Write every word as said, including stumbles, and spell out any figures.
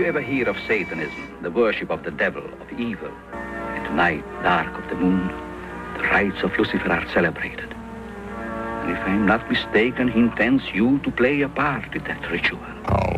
you ever hear of Satanism, the worship of the devil, of evil? And tonight, dark of the moon, the rites of Lucifer are celebrated. And if I'm not mistaken, he intends you to play a part in that ritual.